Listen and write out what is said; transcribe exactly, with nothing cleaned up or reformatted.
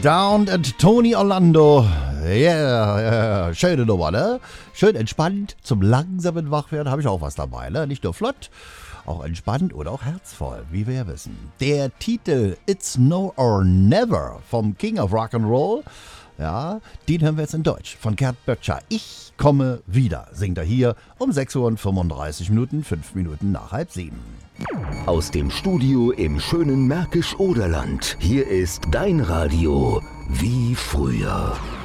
Down and Tony Orlando. Ja, yeah, yeah. Schöne Nummer, ne? Schön entspannt, zum langsamen Wachwerden habe ich auch was dabei, ne? Nicht nur flott, auch entspannt oder auch herzvoll, wie wir ja wissen. Der Titel It's No or Never vom King of Rock'n'Roll, ja, den hören wir jetzt in Deutsch von Gerd Böttcher. Ich komme wieder, singt er hier um sechs Uhr und fünfunddreißig Minuten, fünf Minuten nach halb sieben. Aus dem Studio im schönen Märkisch-Oderland. Hier ist dein Radio wie früher.